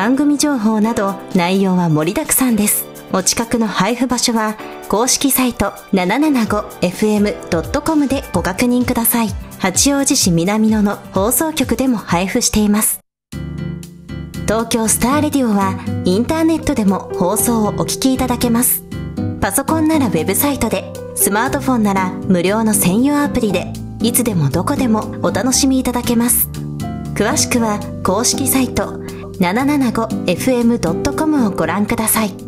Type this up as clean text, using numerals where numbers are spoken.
番組情報など内容は盛りだくさんです。お近くの配布場所は公式サイト 775fm.com でご確認ください。八王子市南野の放送局でも配布しています。東京スターレディオはインターネットでも放送をお聞きいただけます。パソコンならウェブサイトで、スマートフォンなら無料の専用アプリで、いつでもどこでもお楽しみいただけます。詳しくは公式サイト 775fm.com をご覧ください。